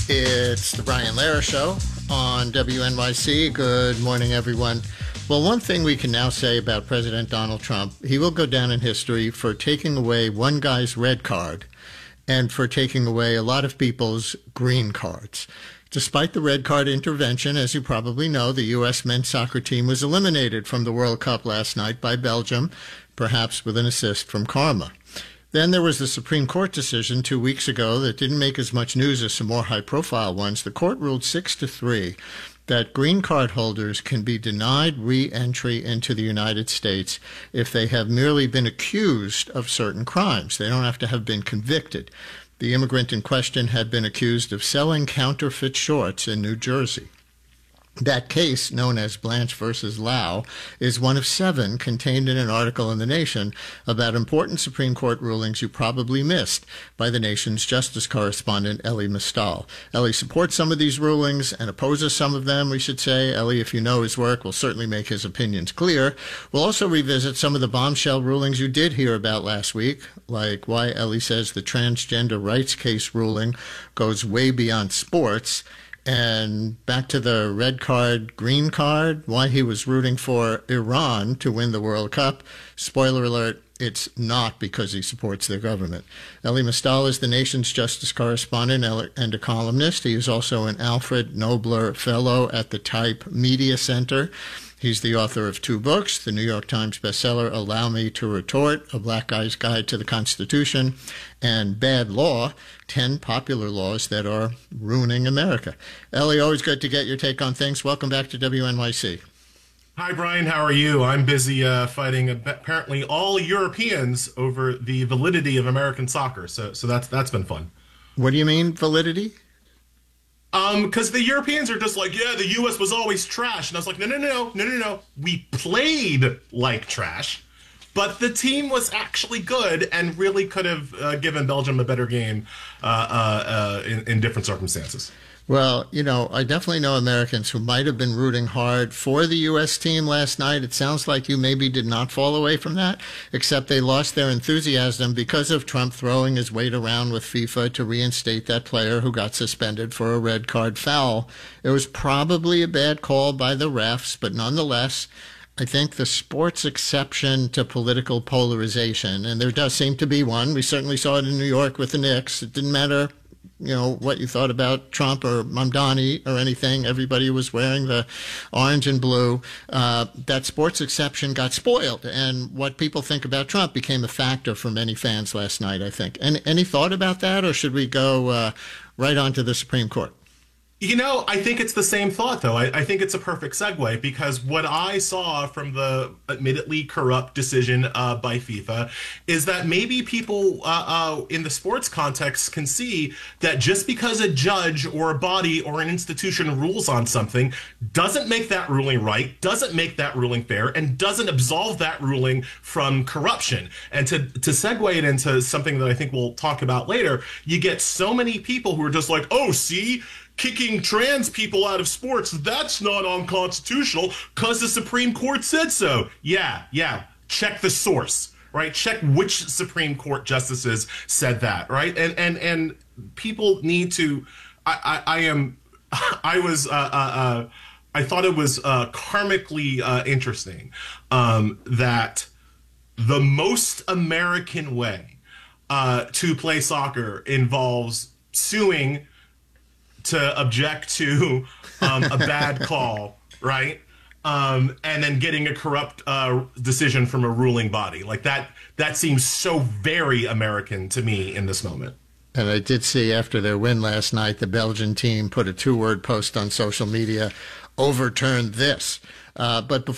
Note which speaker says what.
Speaker 1: It's the Brian Lehrer Show on WNYC. Good morning, everyone. Well, one thing we can now say about President Donald Trump, he will go down in history for taking away one guy's red card and for taking away a lot of people's green cards. Despite the red card intervention, as you probably know, the U.S. men's soccer team was eliminated from the World Cup last night by Belgium, perhaps with an assist from karma. Then there was the Supreme Court decision 2 weeks ago that didn't make as much news as some more high-profile ones. The court ruled 6-3 that green card holders can be denied re-entry into the United States if they have merely been accused of certain crimes. They don't have to have been convicted. The immigrant in question had been accused of selling counterfeit shorts in New Jersey. That case, known as Blanche versus Lau, is one of 7 contained in an article in The Nation about important Supreme Court rulings you probably missed by the nation's justice correspondent, Elie Mystal. Elie supports some of these rulings and opposes some of them, we should say. Elie, if you know his work, will certainly make his opinions clear. We'll also revisit some of the bombshell rulings you did hear about last week, like why Elie says the transgender rights case ruling goes way beyond sports, and back to the red card, green card, why he was rooting for Iran to win the World Cup. Spoiler alert, it's not because he supports their government. Elie Mystal is the nation's justice correspondent and a columnist. He is also an Alfred Nobler Fellow at the Type Media Center. He's the author of 2 books, the New York Times bestseller Allow Me to Retort, A Black Guy's Guide to the Constitution, and Bad Law, 10 popular laws that are ruining America. Elie, always good to get your take on things. Welcome back to WNYC.
Speaker 2: Hi, Brian. How are you? I'm busy fighting apparently all Europeans over the validity of American soccer, so that's been fun.
Speaker 1: What do you mean, validity?
Speaker 2: Because the Europeans are just like, yeah, the U.S. was always trash. And I was like, no. We played like trash, but the team was actually good and really could have given Belgium a better game in different circumstances.
Speaker 1: Well, you know, I definitely know Americans who might have been rooting hard for the U.S. team last night. It sounds like you maybe did not fall away from that, except they lost their enthusiasm because of Trump throwing his weight around with FIFA to reinstate that player who got suspended for a red card foul. It was probably a bad call by the refs, but nonetheless, I think the sports exception to political polarization, and there does seem to be one. We certainly saw it in New York with the Knicks. It didn't matter, you know, what you thought about Trump or Mamdani or anything. Everybody was wearing the orange and blue. That sports exception got spoiled, and what people think about Trump became a factor for many fans last night, I think. Any thought about that, or should we go right on to the Supreme Court?
Speaker 2: You know, I think it's the same thought, though. I think it's a perfect segue, because what I saw from the admittedly corrupt decision by FIFA is that maybe people in the sports context can see that just because a judge or a body or an institution rules on something doesn't make that ruling right, doesn't make that ruling fair, and doesn't absolve that ruling from corruption. And to segue it into something that I think we'll talk about later, you get so many people who are just like, oh, see, kicking trans people out of sports, that's not unconstitutional because the Supreme Court said so. Yeah. Check the source, right? Check which Supreme Court justices said that, right? And people need to. I thought it was karmically interesting that the most American way to play soccer involves suing to object to a bad call, right? And then getting a corrupt decision from a ruling body. Like that seems so very American to me in this moment.
Speaker 1: And I did see after their win last night, the Belgian team put a 2-word post on social media, overturned this. But